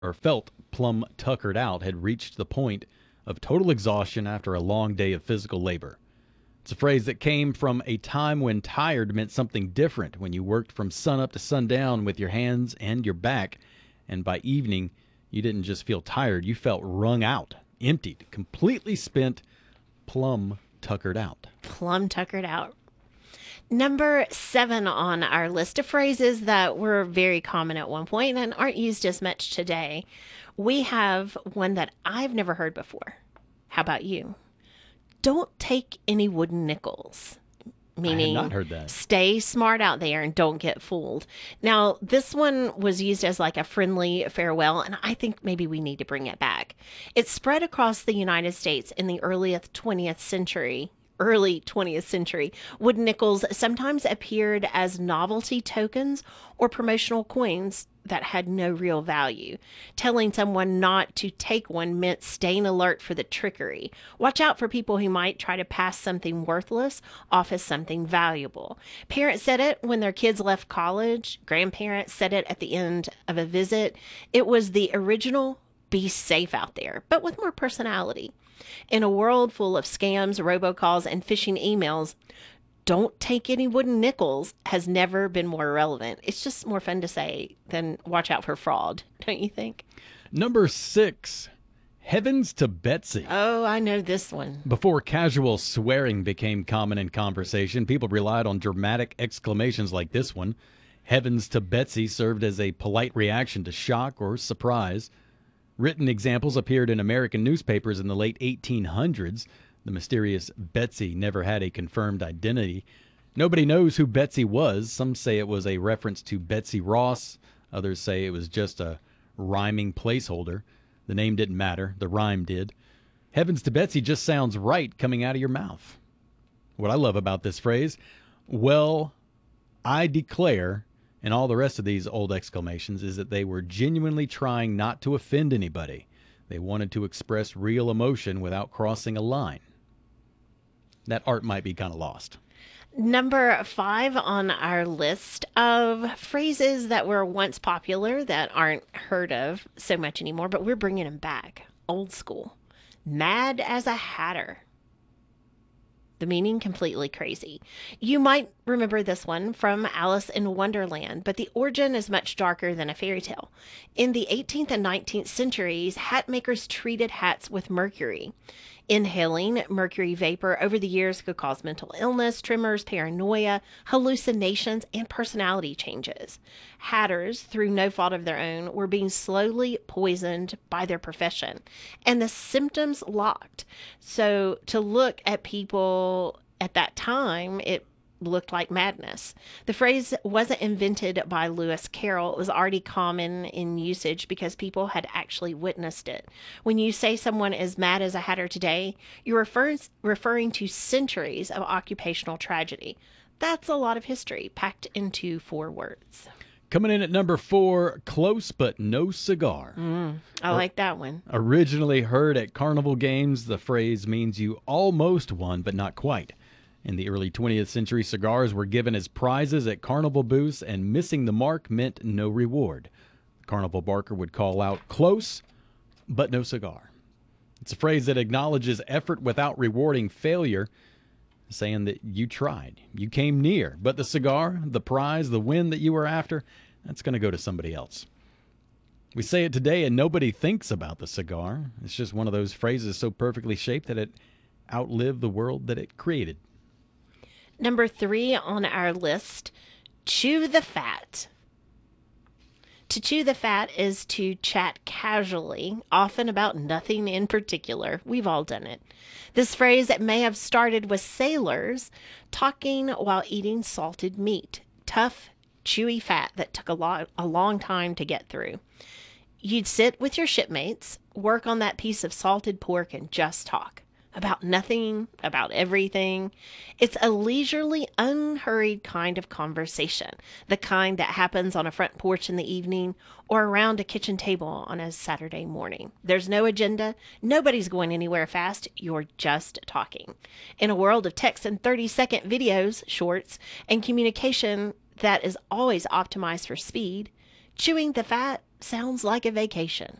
or felt plumb tuckered out had reached the point of total exhaustion after a long day of physical labor. It's a phrase that came from a time when tired meant something different, when you worked from sunup to sundown with your hands and your back, and by evening, you didn't just feel tired, you felt wrung out, emptied, completely spent, plumb tuckered out. Plumb tuckered out. Number 7 on our list of phrases that were very common at one point and aren't used as much today. We have one that I've never heard before. How about you? Don't take any wooden nickels. Meaning, I had not heard that. Stay smart out there and don't get fooled. Now, this one was used as like a friendly farewell, and I think maybe we need to bring it back. It spread across the United States in the early 20th century. Wooden nickels sometimes appeared as novelty tokens or promotional coins that had no real value. Telling someone not to take one meant staying alert for the trickery. Watch out for people who might try to pass something worthless off as something valuable. Parents said it when their kids left college. Grandparents said it at the end of a visit. It was the original be safe out there, but with more personality. In a world full of scams, robocalls, and phishing emails, don't take any wooden nickels has never been more relevant. It's just more fun to say than watch out for fraud, don't you think? Number 6, heavens to Betsy. Oh, I know this one. Before casual swearing became common in conversation, people relied on dramatic exclamations like this one. Heavens to Betsy served as a polite reaction to shock or surprise. Written examples appeared in American newspapers in the late 1800s. The mysterious Betsy never had a confirmed identity. Nobody knows who Betsy was. Some say it was a reference to Betsy Ross. Others say it was just a rhyming placeholder. The name didn't matter. The rhyme did. Heavens to Betsy just sounds right coming out of your mouth. What I love about this phrase, well, I declare, and all the rest of these old exclamations, is that they were genuinely trying not to offend anybody. They wanted to express real emotion without crossing a line. That art might be kind of lost. Number 5 on our list of phrases that were once popular that aren't heard of so much anymore, but we're bringing them back. Old school. Mad as a hatter. The meaning completely crazy. You might remember this one from Alice in Wonderland, but the origin is much darker than a fairy tale. In the 18th and 19th centuries, hat makers treated hats with mercury. Inhaling mercury vapor over the years could cause mental illness, tremors, paranoia, hallucinations, and personality changes. Hatters, through no fault of their own, were being slowly poisoned by their profession, and the symptoms locked. So to look at people at that time, it looked like madness. The phrase wasn't invented by Lewis Carroll. It was already common in usage because people had actually witnessed it. When you say someone is mad as a hatter today, you're referring to centuries of occupational tragedy. That's a lot of history packed into 4 words. Coming in at number 4, close but no cigar. I like that one. Originally heard at carnival games, the phrase means you almost won, but not quite. In the early 20th century, cigars were given as prizes at carnival booths, and missing the mark meant no reward. The carnival barker would call out, close, but no cigar. It's a phrase that acknowledges effort without rewarding failure, saying that you tried, you came near, but the cigar, the prize, the win that you were after, that's going to go to somebody else. We say it today and nobody thinks about the cigar. It's just one of those phrases so perfectly shaped that it outlived the world that it created. Number 3 on our list, chew the fat. To chew the fat is to chat casually, often about nothing in particular. We've all done it. This phrase may have started with sailors talking while eating salted meat. Tough, chewy fat that took a long time to get through. You'd sit with your shipmates, work on that piece of salted pork, and just talk. About nothing, about everything. It's a leisurely, unhurried kind of conversation, the kind that happens on a front porch in the evening or around a kitchen table on a Saturday morning. There's no agenda. Nobody's going anywhere fast. You're just talking. In a world of text and 30-second videos, shorts, and communication that is always optimized for speed, chewing the fat sounds like a vacation.